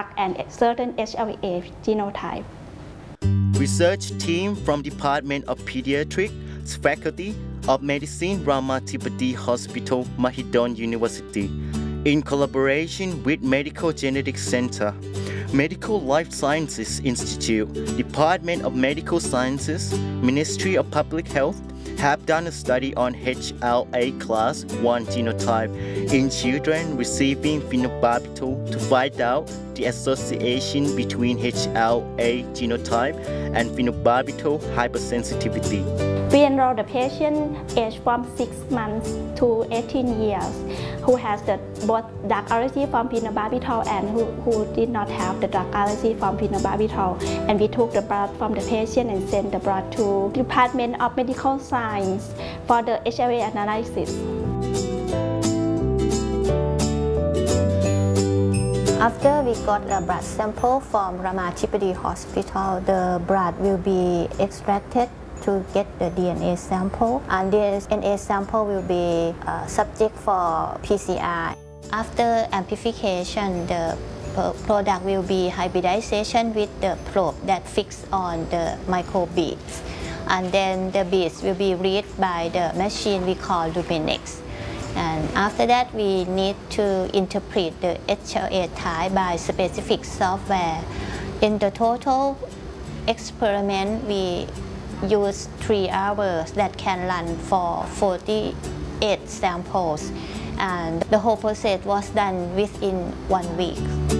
drug and certain HLA genotype. Research team from Department of Pediatrics, Faculty of Medicine, Ramatipati Hospital, Mahidol University, in collaboration with Medical Genetics Center, Medical Life Sciences Institute, Department of Medical Sciences, Ministry of Public Health, have done a study on HLA class 1 genotype in children receiving phenobarbital to find out the association between HLA genotype and phenobarbital hypersensitivity. We enroll the patient aged from 6 months to 18 years who has both drug allergy from phenobarbital and who did not have the drug allergy from phenobarbital. And we took the blood from the patient and sent the blood to Department of Medical Science for the HLA analysis. After we got a blood sample from Ramatipati Hospital, the blood will be extracted to get the DNA sample, and this DNA sample will be subject for PCR. After amplification, the product will be hybridization with the probe that fixed on the microbeads, and then the beads will be read by the machine we call Luminex. And after that, we need to interpret the HLA type by specific software. In the total experiment, we use 3 hours that can run for 48 samples, and the whole process was done within 1 week.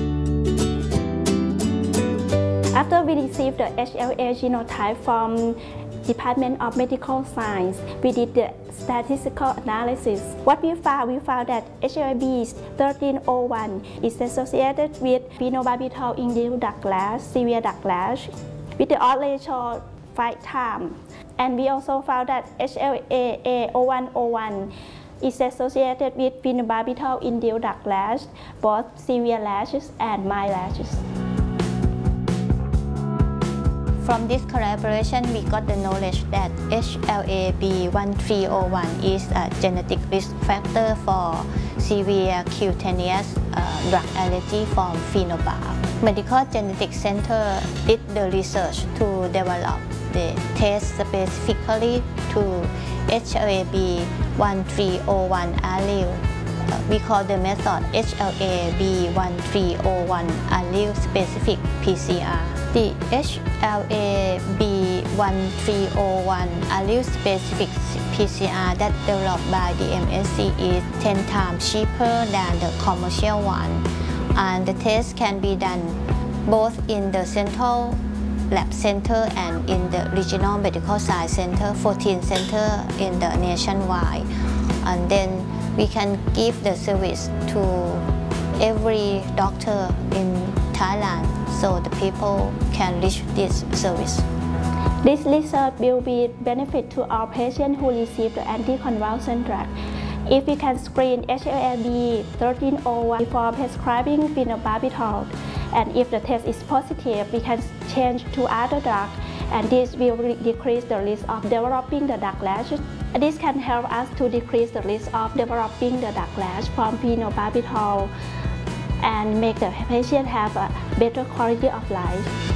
After we received the HLA genotype from Department of Medical Science, we did the statistical analysis. What we found that HLA-B1301 is associated with phenobarbital-induced drug rash, severe drug rash, with the odds ratio 5 times. And we also found that HLA-A0101 is associated with phenobarbital-induced drug rash, both severe rashes and mild rashes. From this collaboration, we got the knowledge that HLA-B1301 is a genetic risk factor for severe cutaneous drug allergy from phenobarb. Medical Genetics Center did the research to develop the test specifically to HLA-B1301 allele. We call the method HLA-B1301 allele specific PCR. The HLA-B1301 allele specific PCR that developed by the MSC is 10 times cheaper than the commercial one. And the test can be done both in the central lab center and in the regional medical science center, 14 centers in the nationwide. And then we can give the service to every doctor in Thailand so the people can reach this service. This research will be benefit to our patients who receive the anticonvulsant drug. If we can screen HLA-B1301 before prescribing phenobarbital, and if the test is positive, we can change to other drugs, and this will decrease the risk of developing the drug rash. This can help us to decrease the risk of developing the drug rash from phenobarbital and make the patient have a better quality of life.